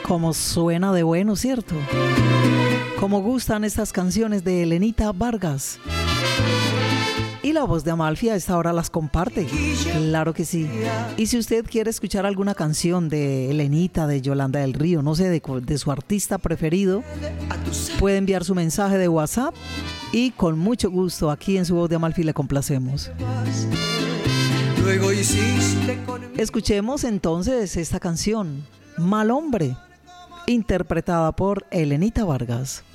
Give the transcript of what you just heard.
Como suena de bueno, ¿cierto? Como gustan estas canciones de Elenita Vargas. Y la voz de Amalfi a esta hora las comparte. Claro que sí. Y si usted quiere escuchar alguna canción de Elenita, de Yolanda del Río, no sé, de su artista preferido, puede enviar su mensaje de WhatsApp y con mucho gusto aquí en Su Voz de Amalfi le complacemos. Escuchemos entonces esta canción, Mal Hombre, interpretada por Elenita Vargas.